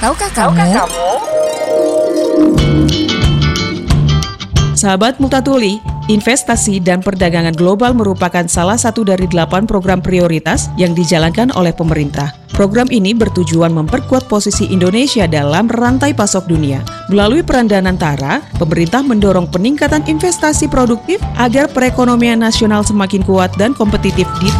Tahukah kamu? Sahabat Multatuli, investasi dan perdagangan global merupakan salah satu dari 8 program prioritas yang dijalankan oleh pemerintah. Program ini bertujuan memperkuat posisi Indonesia dalam rantai pasok dunia. Melalui peran Danantara, pemerintah mendorong peningkatan investasi produktif agar perekonomian nasional semakin kuat dan kompetitif di